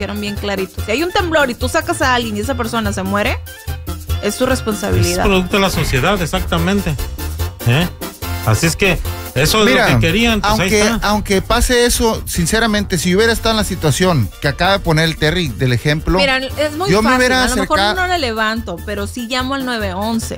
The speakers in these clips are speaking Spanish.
dijeron bien clarito. Si hay un temblor y tú sacas a alguien y esa persona se muere, es tu responsabilidad. Es producto de la sociedad, exactamente. Así es que eso es lo que querían, pues ahí está. Aunque pase eso, sinceramente, si yo hubiera estado en la situación que acaba de poner el Terry del ejemplo, mira, es muy yo fácil, me hubiera a lo mejor acercado, no le levanto, pero sí llamo al 911.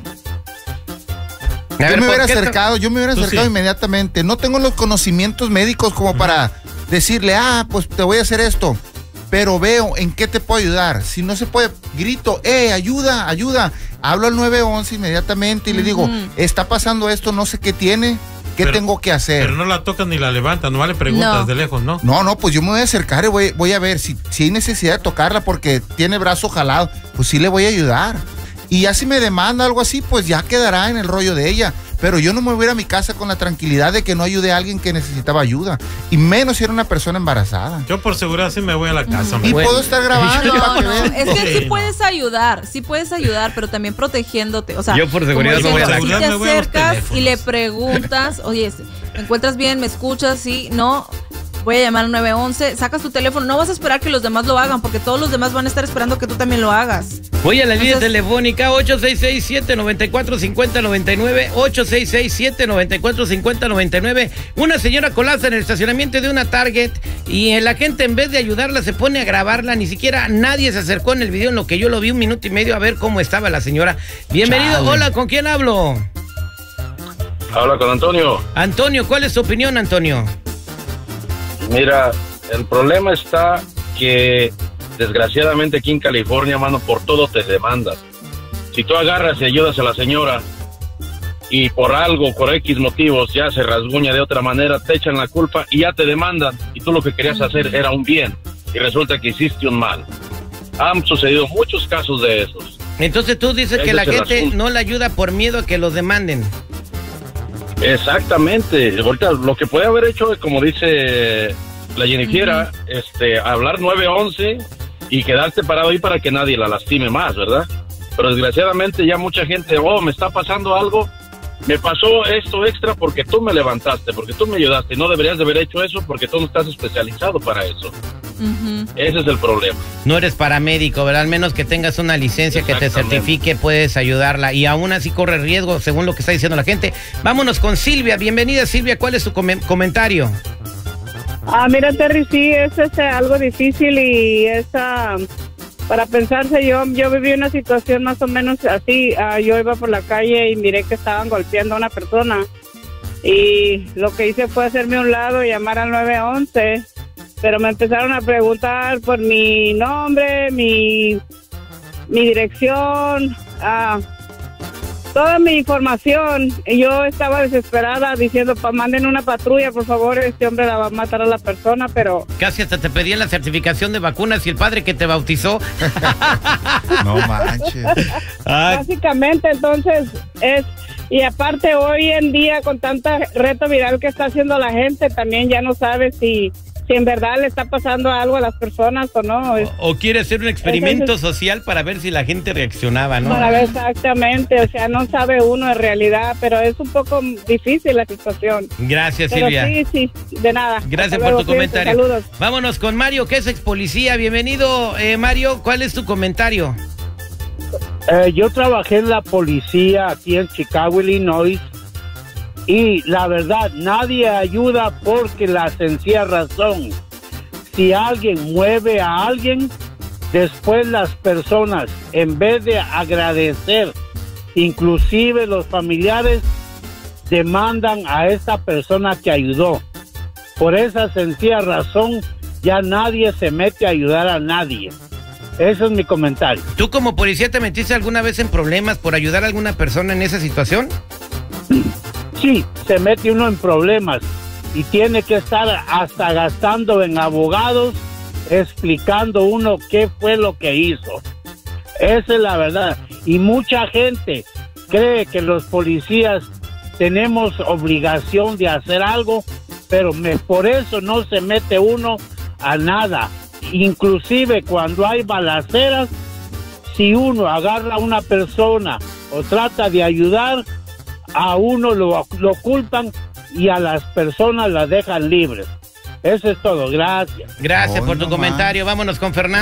Yo me hubiera acercado inmediatamente. No tengo los conocimientos médicos como para decirle, pues te voy a hacer esto, pero veo en qué te puedo ayudar. Si no se puede, grito, ayuda, hablo al 911 inmediatamente y le digo, está pasando esto, no sé qué tiene, ¿qué tengo que hacer? Pero no la tocan ni la levantan, no vale preguntas de lejos, ¿no? No, pues yo me voy a acercar y voy a ver si hay necesidad de tocarla porque tiene brazo jalado, pues sí le voy a ayudar. Y ya si me demanda algo así, pues ya quedará en el rollo de ella. Pero yo no me voy a ir a mi casa con la tranquilidad de que no ayude a alguien que necesitaba ayuda. Y menos si era una persona embarazada. Yo por seguridad sí me voy a la casa. Y puedo estar grabando. Es que sí puedes ayudar, pero también protegiéndote. O sea, yo por seguridad no me voy a la casa. Si te acercas y le preguntas, oye, ¿me encuentras bien? ¿Me escuchas? Sí, no. Voy a llamar al 911, sacas tu teléfono, no vas a esperar que los demás lo hagan, porque todos los demás van a estar esperando que tú también lo hagas. Voy a la línea telefónica 866-794-5099, 866-794-5099. Una señora colapsa en el estacionamiento de una Target y la gente en vez de ayudarla se pone a grabarla, ni siquiera nadie se acercó en el video, en lo que yo lo vi 1 minuto y medio a ver cómo estaba la señora. Bienvenido, Chale. Hola, ¿con quién hablo? Habla con Antonio. Antonio, ¿cuál es tu opinión, Antonio? Mira, el problema está que desgraciadamente aquí en California, mano, por todo te demandan. Si tú agarras y ayudas a la señora y por algo, por X motivos, ya se rasguña de otra manera, te echan la culpa y ya te demandan. Y tú lo que querías hacer era un bien y resulta que hiciste un mal. Han sucedido muchos casos de esos. Entonces tú dices que la gente no la ayuda por miedo a que los demanden. Exactamente. Ahorita lo que puede haber hecho, como dice la Jennifiera, hablar 911 y quedarte parado ahí para que nadie la lastime más, ¿verdad? Pero desgraciadamente ya mucha gente, me está pasando algo, me pasó esto extra porque tú me levantaste, porque tú me ayudaste, no deberías de haber hecho eso porque tú no estás especializado para eso. Ese es el problema. No eres paramédico, ¿verdad? Al menos que tengas una licencia que te certifique, puedes ayudarla. Y aún así corre riesgo, según lo que está diciendo la gente. Vámonos con Silvia. Bienvenida, Silvia. ¿Cuál es tu comentario? Mira, Terry, sí, es algo difícil y es para pensarse. Yo viví una situación más o menos así. Yo iba por la calle y miré que estaban golpeando a una persona. Y lo que hice fue hacerme a un lado y llamar al 911. Pero me empezaron a preguntar por mi nombre, mi dirección, toda mi información. Y yo estaba desesperada diciendo, manden una patrulla, por favor, este hombre la va a matar a la persona, pero... Casi hasta te pedían la certificación de vacunas y el padre que te bautizó. No manches. Básicamente, entonces, y aparte, hoy en día, con tanta reto viral que está haciendo la gente, también ya no sabe si en verdad le está pasando algo a las personas o no. O quiere hacer un experimento social para ver si la gente reaccionaba, ¿no? Para ver exactamente, o sea, no sabe uno en realidad, pero es un poco difícil la situación. Gracias, pero Silvia. Sí, de nada. Gracias por tu comentario. Saludos. Vámonos con Mario, que es ex policía. Bienvenido, Mario. ¿Cuál es tu comentario? Yo trabajé en la policía aquí en Chicago, Illinois. Y la verdad, nadie ayuda porque la sencilla razón, si alguien mueve a alguien, después las personas, en vez de agradecer, inclusive los familiares, demandan a esa persona que ayudó. Por esa sencilla razón, ya nadie se mete a ayudar a nadie. Ese es mi comentario. ¿Tú como policía te metiste alguna vez en problemas por ayudar a alguna persona en esa situación? Sí, se mete uno en problemas y tiene que estar hasta gastando en abogados explicando uno qué fue lo que hizo. Esa es la verdad. Y mucha gente cree que los policías tenemos obligación de hacer algo, pero por eso no se mete uno a nada. Inclusive cuando hay balaceras, si uno agarra a una persona o trata de ayudar, a uno lo culpan y a las personas las dejan libres. Eso es todo, gracias. Gracias por tu comentario. Vámonos con Fernando.